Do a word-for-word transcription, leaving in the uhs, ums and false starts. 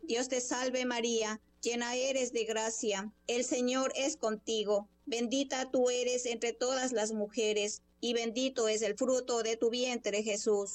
Dios te salve María, llena eres de gracia, el Señor es contigo, bendita tú eres entre todas las mujeres, y bendito es el fruto de tu vientre Jesús.